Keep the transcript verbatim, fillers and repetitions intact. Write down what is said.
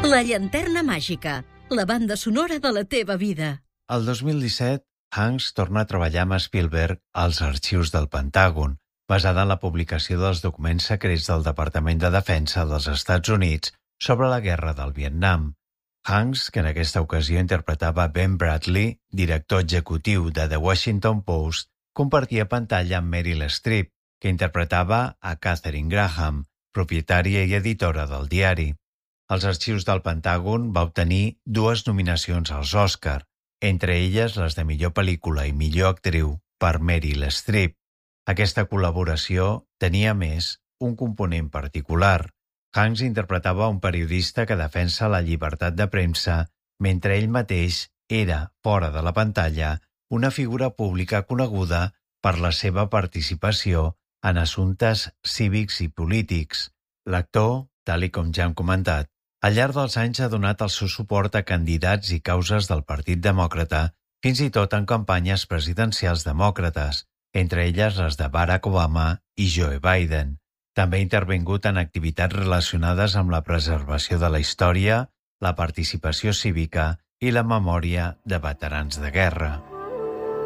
La llanterna màgica, la banda sonora de la teva vida. El dos mil disset, Hanks torna a treballar amb Spielberg als arxius del Pentàgon, basada en la publicació dels documents secrets del Departament de Defensa dels Estats Units sobre la guerra del Vietnam. Hanks, que en aquesta ocasió interpretava Ben Bradlee, director executiu de The Washington Post, compartia pantalla amb Meryl Streep, que interpretava a Katharine Graham, propietària i editora del diari. Els arxius del Pentàgon va obtenir dues nominacions als Oscar, entre elles les de millor pel·lícula i millor actriu per Meryl Streep. Aquesta col·laboració tenia, més, un component particular. Hanks interpretava un periodista que defensa la llibertat de premsa, mentre ell mateix era, fora de la pantalla, una figura pública coneguda per la seva participació en assumptes cívics i polítics. L'actor, tal i com ja hem comentat, al llarg dels anys ha donat el seu suport a candidats i causes del Partit Demòcrata, fins i tot en campanyes presidencials demòcrates, entre elles les de Barack Obama i Joe Biden. També ha intervingut en activitats relacionades amb la preservació de la història, la participació cívica i la memòria de veterans de guerra.